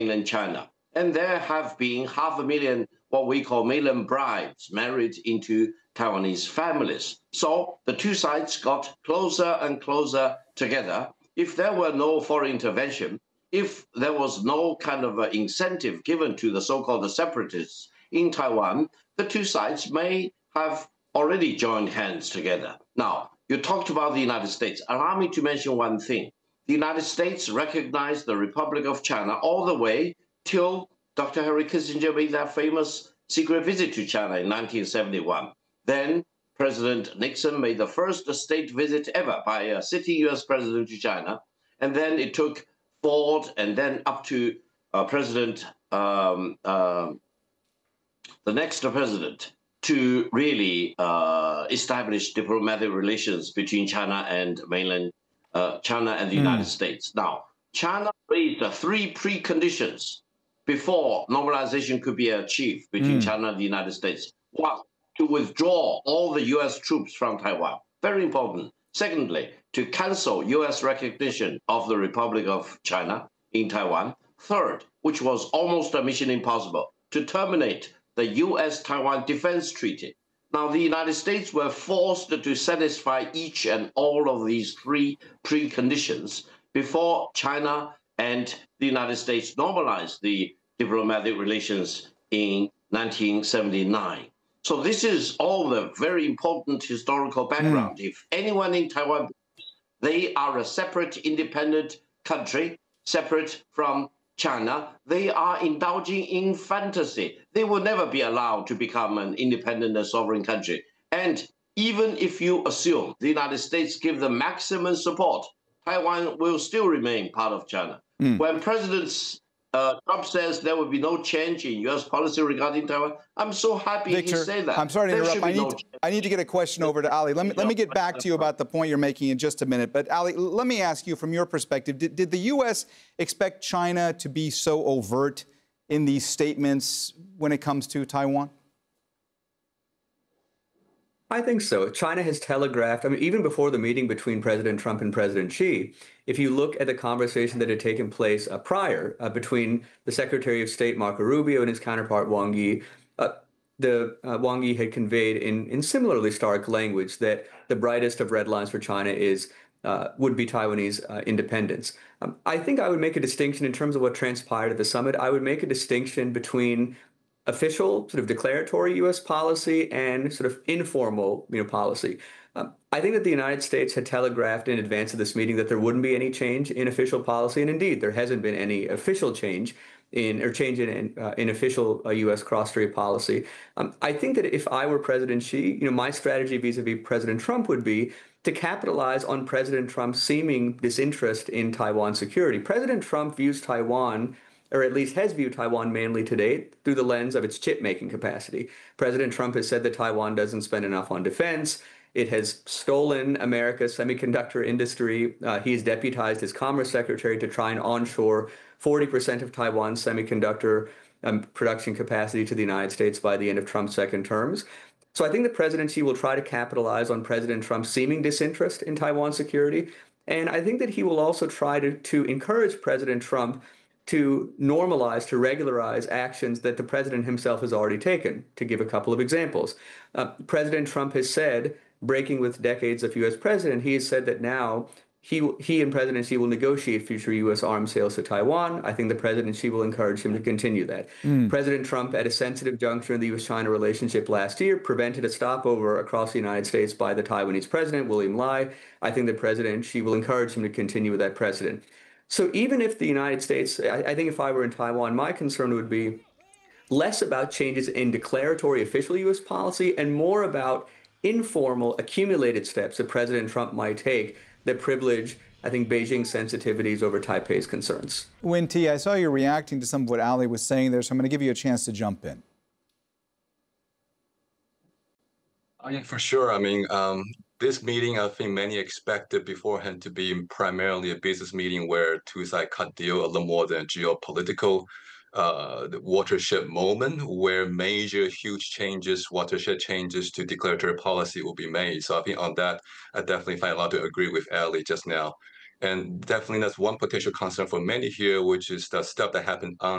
mainland China. And there have been 500,000, what we call mainland brides, married into Taiwanese families. So the two sides got closer and closer together. If there were no foreign intervention, if there was no kind of incentive given to the so-called separatists in Taiwan, the two sides may have already joined hands together. Now, you talked about the United States. Allow me to mention one thing. The United States recognized the Republic of China all the way till Dr. Henry Kissinger made that famous secret visit to China in 1971. Then President Nixon made the first state visit ever by a sitting US president to China. And then it took Ford and then up to the next president to really establish diplomatic relations between China and China and the United States. Now, China raised three preconditions before normalization could be achieved between China and the United States. One, to withdraw all the US troops from Taiwan. Very important. Secondly, to cancel US recognition of the Republic of China in Taiwan. Third, which was almost a mission impossible, to terminate the US-Taiwan Defense Treaty. Now, the United States were forced to satisfy each and all of these three preconditions before China and the United States normalized the diplomatic relations in 1979. So this is all the very important historical background. If anyone in Taiwan, they are a separate, independent country, separate from China, they are indulging in fantasy. They will never be allowed to become an independent and sovereign country. And even if you assume the United States give the maximum support, Taiwan will still remain part of China. When President Trump says there will be no change in U.S. policy regarding Taiwan, I'm so happy Victor, he said that. I'm sorry to interrupt. I need to get a question over to Ali. Let me get back to you about the point you're making in just a minute. But Ali, let me ask you from your perspective, did the U.S. expect China to be so overt in these statements when it comes to Taiwan? I think so. China has telegraphed, I mean, even before the meeting between President Trump and President Xi, if you look at the conversation that had taken place prior between the Secretary of State, Marco Rubio, and his counterpart, Wang Yi, Wang Yi had conveyed in similarly stark language that the brightest of red lines for China would be Taiwanese independence. I think I would make a distinction in terms of what transpired at the summit. I would make a distinction between official sort of declaratory U.S. policy and sort of informal policy. I think that the United States had telegraphed in advance of this meeting that there wouldn't be any change in official policy, and indeed there hasn't been any official change in official U.S. cross-strait policy. I think that if I were President Xi, my strategy vis-a-vis President Trump would be to capitalize on President Trump's seeming disinterest in Taiwan security. President Trump views Taiwan, or at least has viewed Taiwan mainly to date, through the lens of its chip-making capacity. President Trump has said that Taiwan doesn't spend enough on defense. It has stolen America's semiconductor industry. He has deputized his Commerce Secretary to try and onshore 40% of Taiwan's semiconductor production capacity to the United States by the end of Trump's second terms. So I think that President Xi will try to capitalize on President Trump's seeming disinterest in Taiwan security. And I think that he will also try to encourage President Trump to normalize, to regularize actions that the president himself has already taken. To give a couple of examples, President Trump has said, breaking with decades of U.S. president, he has said that now he and President Xi will negotiate future U.S. arms sales to Taiwan. I think the President Xi will encourage him to continue that. President Trump, at a sensitive juncture in the U.S.-China relationship last year, prevented a stopover across the United States by the Taiwanese president, William Lai. I think the President Xi will encourage him to continue with that precedent. So even if the United States, I think if I were in Taiwan, my concern would be less about changes in declaratory official U.S. policy and more about informal, accumulated steps that President Trump might take that privilege, I think, Beijing's sensitivities over Taipei's concerns. Wen T, I saw you reacting to some of what Ali was saying there, so I'm going to give you a chance to jump in. Yeah, for sure. I mean, this meeting, I think many expected beforehand to be primarily a business meeting where two sides cut deal a little more than geopolitical the watershed moment where major, huge changes, watershed changes to declaratory policy will be made. So I think on that, I definitely find a lot to agree with Ali just now. And definitely that's one potential concern for many here, which is the stuff that happened on